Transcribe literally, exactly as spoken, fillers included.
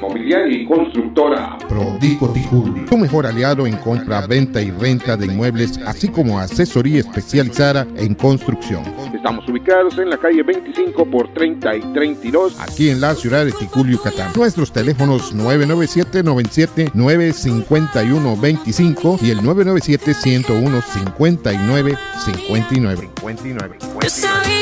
inmobiliaria y constructora. Prodico Ticul, tu mejor aliado en compra, venta y renta de inmuebles, así como asesoría especializada en construcción. Estamos ubicados en la calle veinticinco por treinta y treinta y dos, aquí en la ciudad de Ticul, Yucatán. Nuestros teléfonos nueve nueve siete, nueve siete nueve, cinco uno dos cinco y el nueve nueve siete, uno cero uno, cinco nueve cinco nueve.